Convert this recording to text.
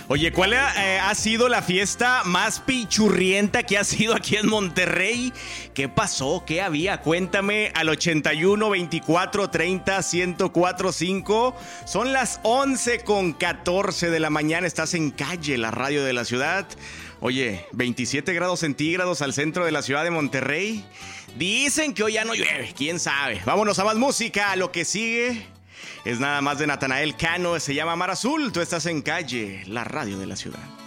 Oye, ¿cuál ha sido la fiesta más pichurrienta que ha sido aquí en Monterrey? ¿Qué pasó? ¿Qué había? Cuéntame al 81 24 30 1045. Son las 11:14 de la mañana. Estás en Calle, la radio de la ciudad. Oye, 27 grados centígrados al centro de la ciudad de Monterrey. Dicen que hoy ya no llueve, quién sabe. Vámonos a más música. Lo que sigue es nada más de Natanael Cano. Se llama Mar Azul. Tú estás en Calle, la radio de la ciudad.